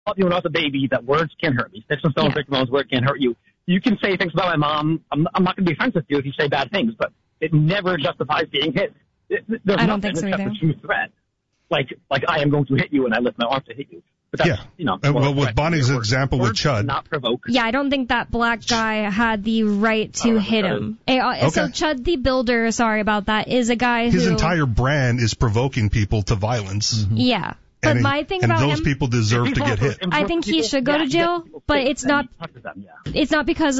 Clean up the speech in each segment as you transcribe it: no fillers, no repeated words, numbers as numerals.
taught me when I was a baby that words can't hurt me. Sticks and stones, break bones, words can't hurt you. You can say things about my mom. I'm not going to be friends with you if you say bad things, but it never justifies being hit. I don't think so either. There's a true threat. Like I am going to hit you and I lift my arm to hit you. But that's, well, with Bonnie's example with Chud. Not provoke. Yeah, I don't think that black guy had the right to hit him. So Chud the Builder, sorry about that, is a guy His entire brand is provoking people to violence. Mm-hmm. Yeah. But my thing about him... And those people deserve to get hit. I think he should go to jail, but it's not because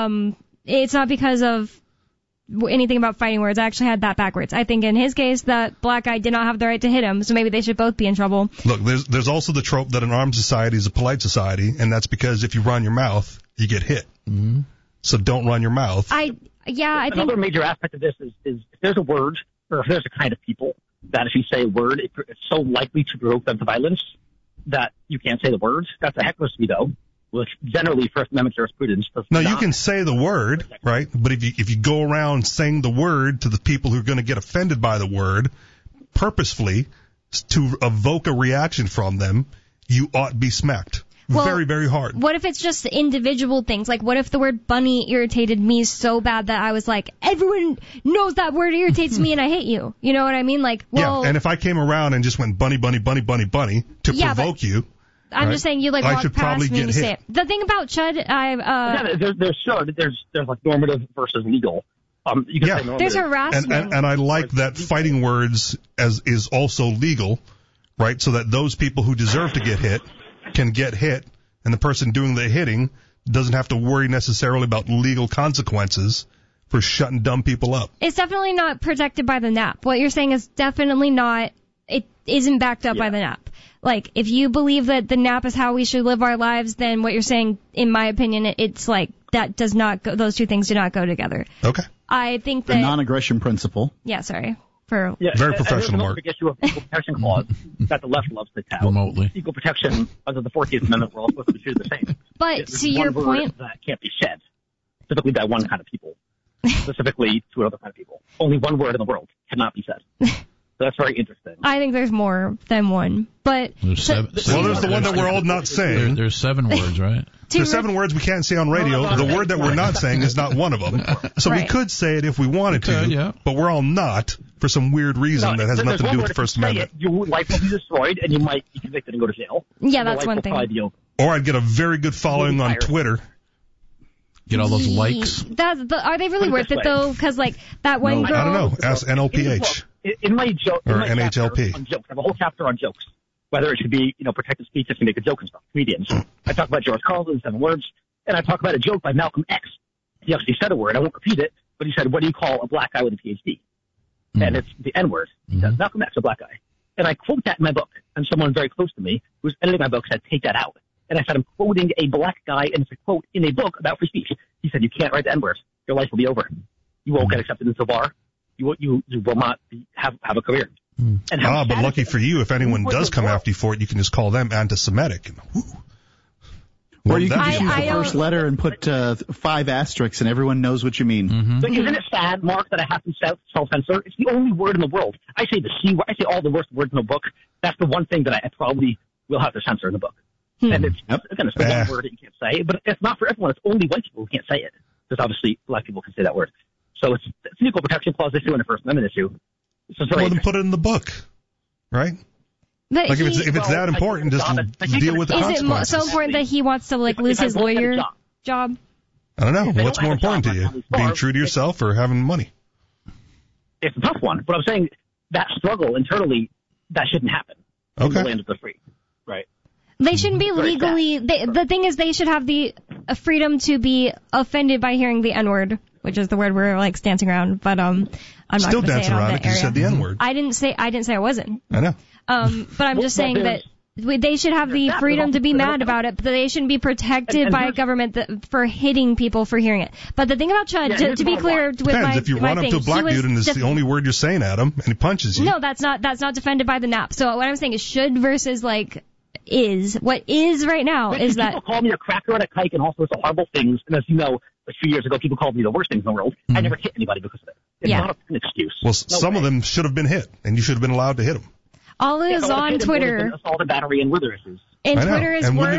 of anything about fighting words. I actually had that backwards. I think in his case, that black guy did not have the right to hit him, so maybe they should both be in trouble. Look, there's also the trope that an armed society is a polite society, and that's because if you run your mouth, you get hit. Mm-hmm. So don't run your mouth. I think another major aspect of this is if there's a word, or if there's a kind of people that if you say a word, it's so likely to provoke them to violence that you can't say the words. That's a heckler's veto, which generally First Amendment jurisprudence does not. No, you can say the word, right? But if you go around saying the word to the people who are going to get offended by the word purposefully to evoke a reaction from them, you ought to be smacked. Well, very, very hard. What if it's just individual things? Like, what if the word bunny irritated me so bad that I was like, everyone knows that word irritates me and I hate you. You know what I mean? Like, well... Yeah, and if I came around and just went bunny, bunny, bunny, bunny, bunny to provoke you... I'm just saying you like walk past me and you say it. The thing about Chud, there's like normative versus legal. You can say normative. There's harassment. And I like that fighting words is also legal, right? So that those people who deserve to get hit can get hit, and the person doing the hitting doesn't have to worry necessarily about legal consequences for shutting dumb people up. It's definitely not protected by the NAP. What you're saying is definitely not, it isn't backed up by the NAP. Like, if you believe that the NAP is how we should live our lives, then what you're saying, in my opinion, it's like, that does not go, those two things do not go together. Okay. I think that... The non-aggression principle. Yeah, sorry. Very professional, Mark. There's an equal protection clause that the left loves to tout. Remotely. Equal protection under the 14th Amendment, we're all supposed to be treated the same. But to your point... that can't be said, specifically by one kind of people, specifically to another kind of people. Only one word in the world cannot be said. So that's very interesting. I think there's more than one, but... There's the one that we're all not saying. There's 7 words, right? There's 7 words we can't say on radio. The word that we're not saying is not one of them. So we could say it if we wanted to, but we're all not for some weird reason that has nothing to do with the First Amendment. Your life will be destroyed, and you might be convicted and go to jail. Yeah, that's one thing. Or I'd get a very good following on Twitter. Get all those likes. Are they really worth it, though? Because, like, that one girl... I don't know. Ask NLPH. In my joke, or NHLP. On jokes, I have a whole chapter on jokes. Whether it should be, protected speech if you make a joke and stuff. Comedians. I talk about George Carlin, 7 words, and I talk about a joke by Malcolm X. He actually said a word. I won't repeat it, but he said, "What do you call a black guy with a PhD?" Mm-hmm. And it's the N-word. He says, Malcolm X, a black guy. And I quote that in my book, and someone very close to me who's editing my book said, "Take that out." And I said, "I'm quoting a black guy, and it's a quote in a book about free speech." He said, "You can't write the N-word. Your life will be over. You won't get accepted into the bar. You will not have a career." But lucky for you, if anyone does come after you for it, you can just call them anti-Semitic. Or you can just use the first letter and put 5 asterisks, and everyone knows what you mean. Mm-hmm. But isn't it sad, Mark, that I have to self-censor? It's the only word in the world. I say the C word. I say all the worst words in the book. That's the one thing that I probably will have to censor in the book. And it's the one word that you can't say, but it's not for everyone. It's only white people who can't say it, because obviously black people can say that word. So it's an equal protection clause issue and a First Amendment issue. Well, then put it in the book, right? Like if it's that important, just deal with the consequences. Is it so important that he wants to lose his lawyer job? I don't know. What's more important to you, being true to yourself or having money? It's a tough one, but I'm saying that struggle internally, that shouldn't happen. Okay. The land of the free, right? They shouldn't be legally. The thing is, they should have the freedom to be offended by hearing the N-word, which is the word we're dancing around. But I'm not still dancing say it around it because you said the N-word. I didn't say I wasn't. I know. But I'm just saying that they should have the freedom to be mad about it, but they shouldn't be protected by a government for hitting people for hearing it. But the thing about Chud, to be clear, with depends. If you run up to a black dude and it's the only word you're saying at him and he punches you. No, that's not defended by the NAP. So what I'm saying is should versus is. What is right now is that... People call me a cracker and a kike and all sorts of horrible things. And as you know, a few years ago, people called me the worst things in the world. I never hit anybody because of it. It's not an excuse. Well, some of them should have been hit, and you should have been allowed to hit them. All is on Twitter. Assault and battery and wither issues. And Twitter is worse.